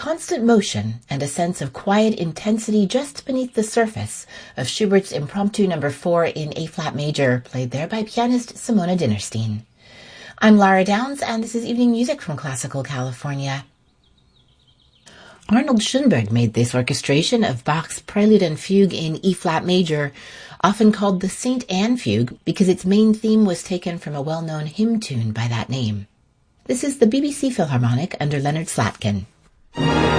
constant motion and a sense of quiet intensity just beneath the surface of Schubert's Impromptu No. 4 in A-flat major, played there by pianist Simona Dinnerstein. I'm Lara Downs, and this is Evening Music from Classical California. Arnold Schoenberg made this orchestration of Bach's Prelude and Fugue in E-flat major, often called the St. Anne Fugue because its main theme was taken from a well-known hymn tune by that name. This is the BBC Philharmonic under Leonard Slatkin.